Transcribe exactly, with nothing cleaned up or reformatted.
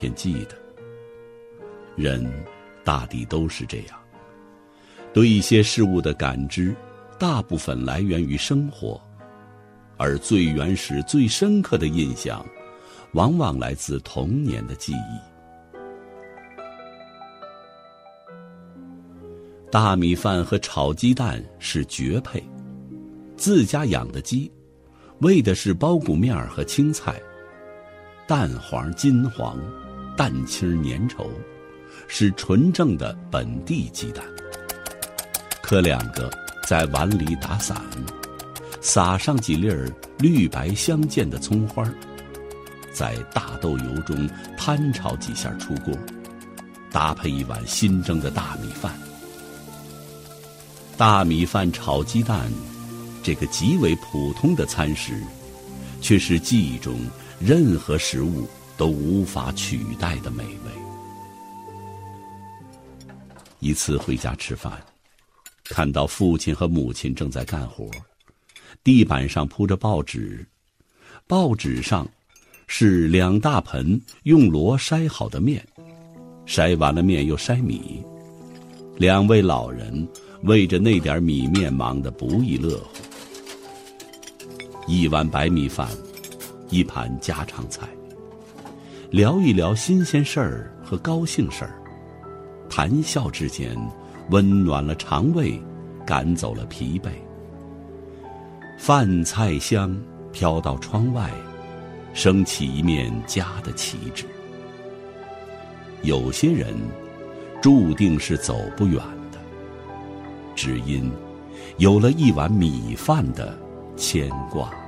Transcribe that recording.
天记的。人大抵都是这样，对一些事物的感知大部分来源于生活，而最原始最深刻的印象往往来自童年的记忆。大米饭和炒鸡蛋是绝配，自家养的鸡喂的是苞谷面和青菜，蛋黄金黄，蛋清粘稠，是纯正的本地鸡蛋。磕两个在碗里打散，撒上几粒儿绿白相间的葱花，在大豆油中摊炒几下出锅，搭配一碗新蒸的大米饭。大米饭炒鸡蛋，这个极为普通的餐食，却是记忆中任何食物都无法取代的美味。一次回家吃饭，看到父亲和母亲正在干活，地板上铺着报纸，报纸上是两大盆用箩筛好的面，筛完了面又筛米，两位老人为着那点米面忙得不亦乐乎。一碗白米饭，一盘家常菜，聊一聊新鲜事儿和高兴事儿，谈笑之间温暖了肠胃，赶走了疲惫。饭菜香飘到窗外，升起一面家的旗帜。有些人注定是走不远的，只因有了一碗米饭的牵挂。